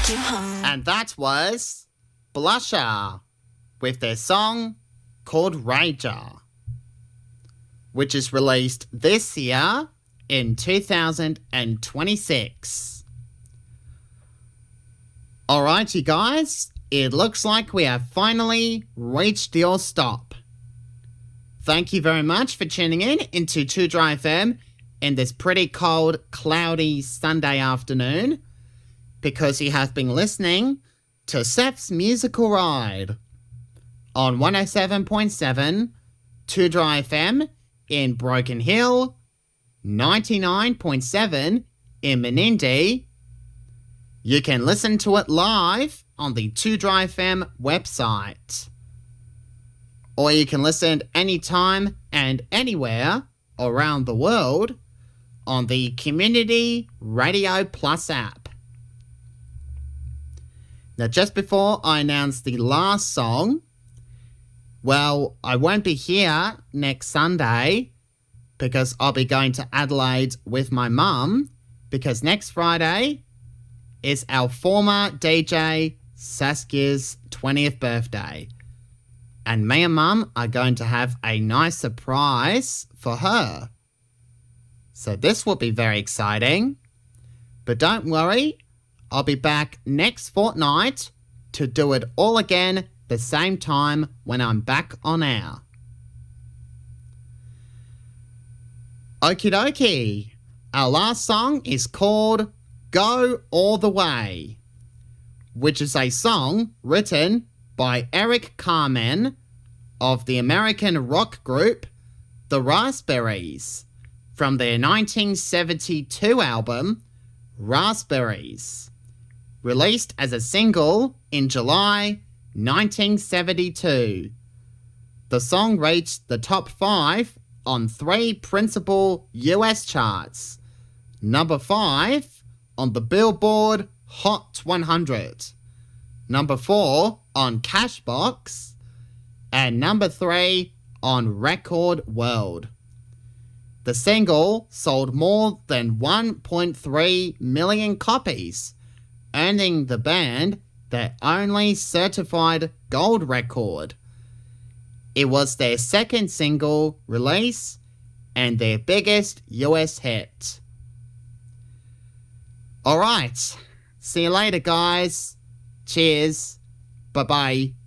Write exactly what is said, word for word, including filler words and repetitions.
And that was Blusher with their song called Rager, which is released this year in two thousand twenty-six. Alright, you guys, it looks like we have finally reached your stop. Thank you very much for tuning in into two Dry F M in this pretty cold, cloudy Sunday afternoon, because you have been listening to Seth's Musical Ride on one oh seven point seven two Dry F M in Broken Hill, ninety-nine point seven in Menindee. You can listen to it live on the two Dry F M website. Or you can listen anytime and anywhere around the world on the Community Radio Plus app. Now, just before I announce the last song, well, I won't be here next Sunday because I'll be going to Adelaide with my mum, because next Friday is our former D J Saskia's twentieth birthday. And me and Mum are going to have a nice surprise for her. So this will be very exciting. But don't worry, I'll be back next fortnight to do it all again the same time when I'm back on air. Okie dokie. Our last song is called Go All The Way, which is a song written by Eric Carmen of the American rock group The Raspberries from their nineteen seventy-two album Raspberries, released as a single in July nineteen seventy-two. The song reached the top five on three principal U S charts, number five on the Billboard Hot one hundred, number four on Cashbox, and number three on Record World. The single sold more than one point three million copies, earning the band their only certified gold record. It was their second single release and their biggest U S hit. Alright, see you later, guys. Cheers. Bye-bye.